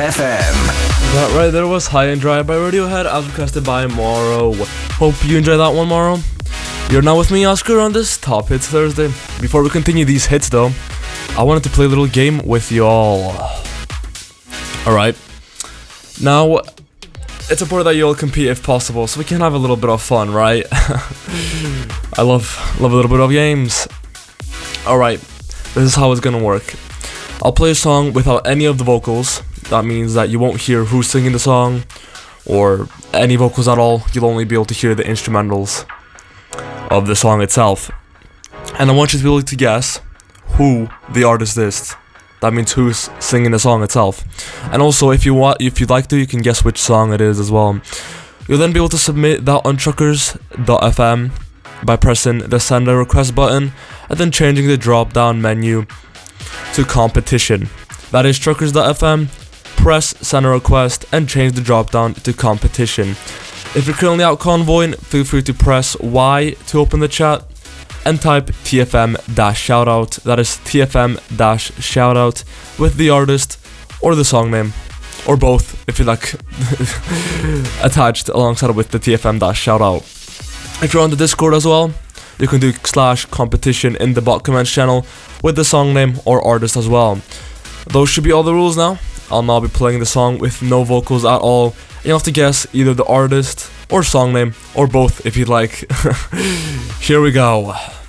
FM. That right there was High and Dry by Radiohead, as requested by Morrow. Hope you enjoyed that one, Morrow. You're now with me, Oscar, on this Top Hits Thursday. Before we continue these hits, though, I wanted to play a little game with y'all. Alright. Now, it's important that you all compete if possible, so we can have a little bit of fun, right? I love a little bit of games. Alright, this is how it's gonna work. I'll play a song without any of the vocals. That means that you won't hear who's singing the song or any vocals at all. You'll only be able to hear the instrumentals of the song itself. And I want you to be able to guess who the artist is. That means who's singing the song itself. And also, if you'd like to, you can guess which song it is as well. You'll then be able to submit that on truckers.fm by pressing the send a request button and then changing the drop down menu to competition. That is truckers.fm, press send a request and change the drop down to competition. If you're currently out convoying, feel free to press Y to open the chat and type TFM-shoutout. That is TFM-shoutout with the artist or the song name, or both if you like, attached alongside with the TFM-shoutout. If you're on the Discord as well, you can do /competition in the bot comments channel with the song name or artist as well. Those should be all the rules now. I'll now be playing the song with no vocals at all. You have to guess either the artist or song name, or both if you'd like. Here we go.